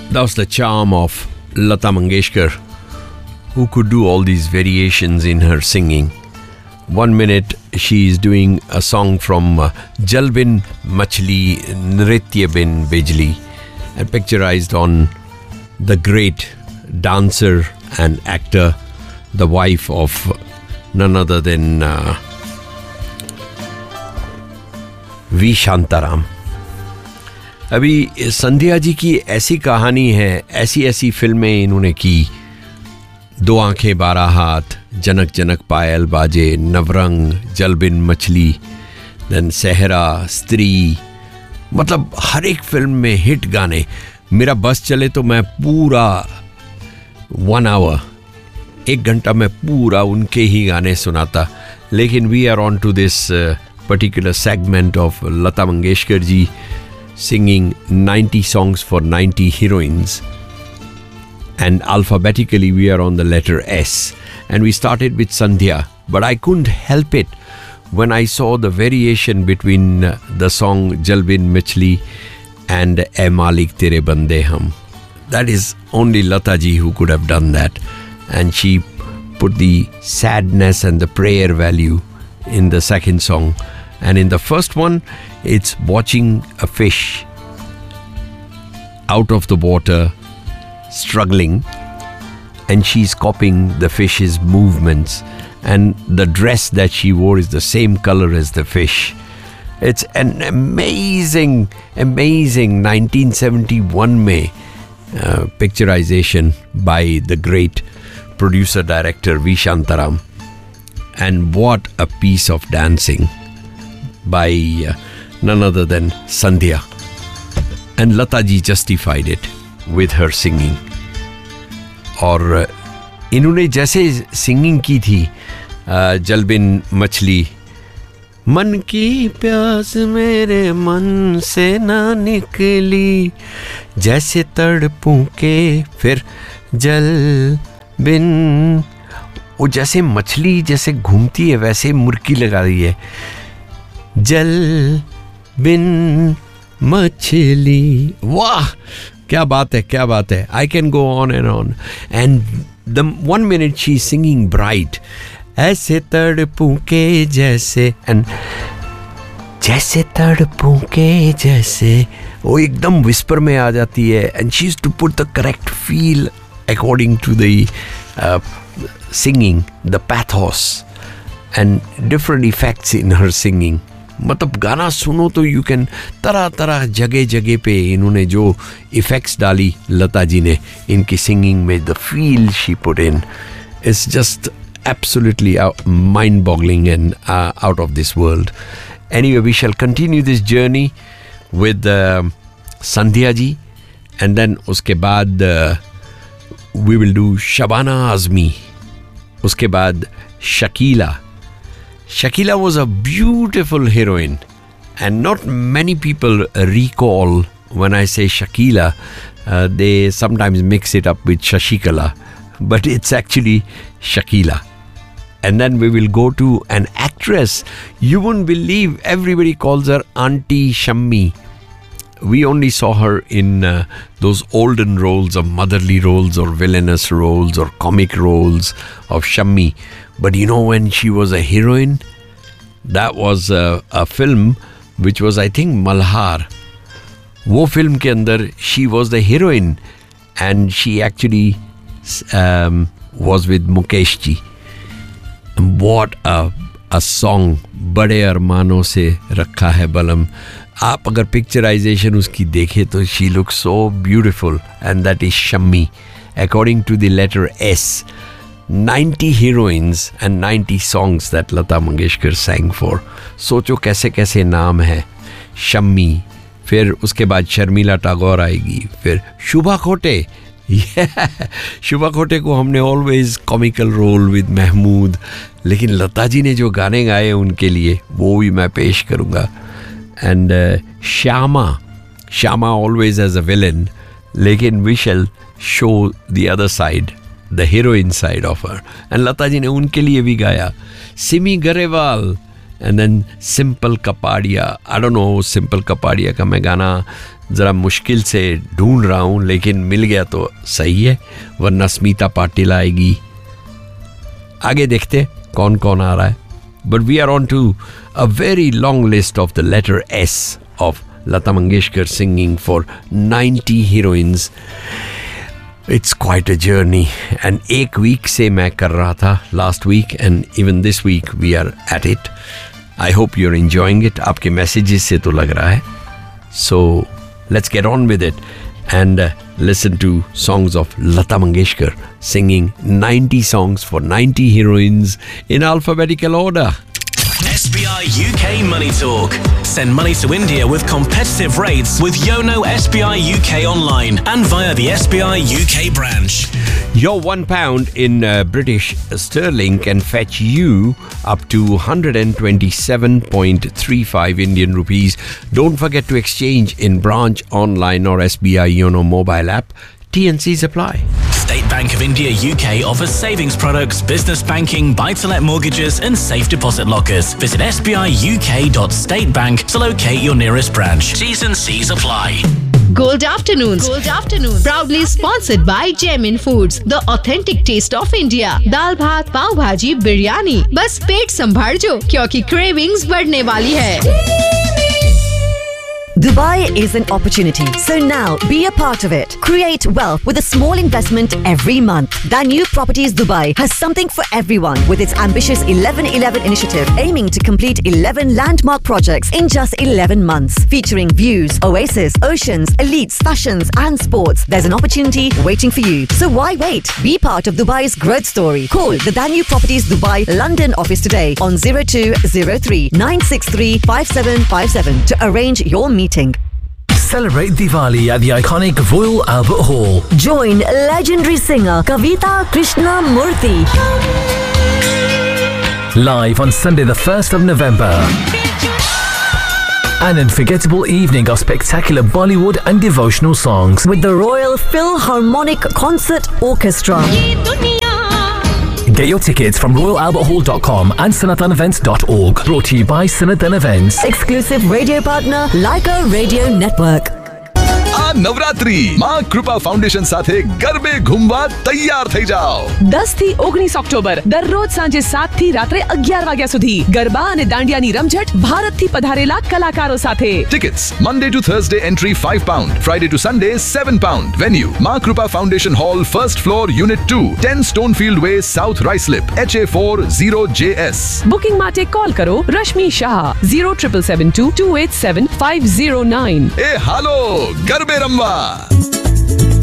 That was the charm of Lata Mangeshkar, who could do all these variations in her singing. 1 minute she is doing a song from Jal Bin Machli Nritya Bin Bijli, and picturized on the great dancer and actor, the wife of none other than V. Shantaram. अभी संध्या जी की ऐसी कहानी है, ऐसी ऐसी फिल्में इन्होंने की, 2 आंखें 12 हाथ, जनक जनक पायल बाजे, नवरंग, जल बिन मछली, देन सहरा, स्त्री, मतलब हर एक फिल्म में हिट गाने. मेरा बस चले तो मैं पूरा 1 आवर, 1 घंटा में पूरा उनके ही गाने सुनाता. लेकिन we are on to this particular segment of Lata Mangeshkar ji singing 90 songs for 90 heroines, and alphabetically we are on the letter S, and we started with Sandhya, but I couldn't help it when I saw the variation between the song Jal Bin Machli and Ae Malik Tere Bande Hum. That is only Lata ji who could have done that, and she put the sadness and the prayer value in the second song. And in the first one, it's watching a fish out of the water, struggling, and she's copying the fish's movements. And the dress that she wore is the same color as the fish. It's an amazing 1971 May picturization by the great producer-director V. Shantaram. And what a piece of dancing by none other than Sandhya. And Lata ji justified it with her singing. और इन्होंने जैसे singing की थी जल बिन मछली, मन की प्यास मेरे मन से ना निकली, जैसे तड़पूं के फिर जल बिन, वो जैसे मछली जैसे घूमती है वैसे मुर्की लगा रही है, जल बिन मछली. वाह, क्या बात है, क्या बात है. I can go on and on. And the 1 minute she's singing bright, ऐसे तड़पूं के जैसे, and जैसे तड़पूं के जैसे, वो एकदम whisper में आ जाती है. And she used to put the correct feel according to the singing, the pathos and different effects in her singing. मतलब गाना सुनो तो यू कैन तरह तरह जगह जगह पे इन्होंने जो इफेक्ट्स डाली लता जी ने इनकी सिंगिंग में, the feel she put in is just absolutely mind boggling and out of this world. Anyway, we shall continue this journey with Sandhya ji, and then उसके बाद we will do Shabana Azmi, उसके बाद Shakeela. Shakila was a beautiful heroine, and not many people recall when I say Shakila. They sometimes mix it up with Shashikala, but it's actually Shakila. And then we will go to an actress. You wouldn't believe, everybody calls her Auntie Shammi. We only saw her in those olden roles of motherly roles or villainous roles or comic roles of Shammi. But you know, when she was a heroine, that was a film which was, I think, Malhar. वो film के अंदर she was the heroine, and she actually was with Mukesh ji. And what a song, बड़े अरमानों से रखा है बलम. आप अगर पिक्चराइजेशन उसकी देखें तो she looks so beautiful, and that is Shammi. According to the letter S, 90 heroines and 90 songs that Lata Mangeshkar sang for. सोचो कैसे कैसे नाम है. शम्मी, फिर उसके बाद शर्मिला टैगोर आएगी, फिर शुभा खोटे. शुभा खोटे को हमने always comical role with Mahmood, लेकिन लता जी ने जो गाने गाए उनके लिए वो भी मैं पेश करूँगा. And Shyama always as a villain, लेकिन we shall show the other side, the heroine side of her. And Lata ji ने उनके लिए भी गाया. Simi Garewal, and then simple Kapadia. I don't know, simple Kapadia का मैं गाना ज़रा मुश्किल से ढूंढ रहा हूँ, लेकिन मिल गया तो सही है, वरना स्मिता पाटिल आएगी. आगे देखते कौन कौन आ रहा है. But we are on to a very long list of the letter S of Lata Mangeshkar singing for 90 heroines. It's quite a journey. And एक वीक से मैं कर रहा था, last week and even this week we are at it. I hope you are enjoying it. आपके messages से तो लग रहा है. सो let's get on with it and listen to songs of Lata Mangeshkar singing 90 songs for 90 heroines in alphabetical order. SBI UK Money Talk. Send money to India with competitive rates with Yono SBI UK online and via the SBI UK branch. Your £1 in British sterling can fetch you up to 127.35 Indian rupees. Don't forget to exchange in branch, online or SBI Yono mobile app. T&Cs apply. State Bank of India UK offers savings products, business banking, buy-to-let mortgages and safe deposit lockers. Visit sbiuk.statebank to locate your nearest branch. T's and C's apply. Gold Afternoons. Proudly sponsored by Gemin Foods, the authentic taste of India. दाल भात, पाव भाजी, बिरयानी. बस पेट संभाल जो, क्योंकि cravings बढ़ने वाली है. Dubai is an opportunity, so now be a part of it. Create wealth with a small investment every month. Danube Properties Dubai has something for everyone with its ambitious 11-11 initiative aiming to complete 11 landmark projects in just 11 months. Featuring views, oasis, oceans, elites, fashions and sports. There's an opportunity waiting for you. So why wait? Be part of Dubai's growth story. Call the Danube Properties Dubai London office today on 0203 963 5757 to arrange your meeting. Celebrate Diwali at the iconic Royal Albert Hall. Join legendary singer Kavita Krishnamurthy Live on Sunday the 1st of November. An unforgettable evening of spectacular Bollywood and devotional songs with the Royal Philharmonic Concert Orchestra. Get your tickets from royalalberthall.com and sanatanevents.org. Brought to you by Sanatan Events. Exclusive radio partner Leica Radio Network. આ નવરાત્રી માં કૃપા foundation સાથે ગરબે ઘૂમવા તૈયાર થઈ જાઓ. 10 થી 19 October દરરોજ સાંજે 7 થી રાત્રે 11 વાગ્યા સુધી ગરબા અને દાંડિયાની રમઝટ ભારતથી પધારેલા કલાકારો સાથે. Tickets Monday to Thursday entry £5, Friday to Sunday £7. Venue Ma Krupa Foundation Hall, first floor, Unit 2, 10 Stonefield Way, South Ruislip, HA40JS. Booking માટે કોલ કરો રશ્મિ શાહ 07772 287 509. એ હાલો ગરબે રમવા.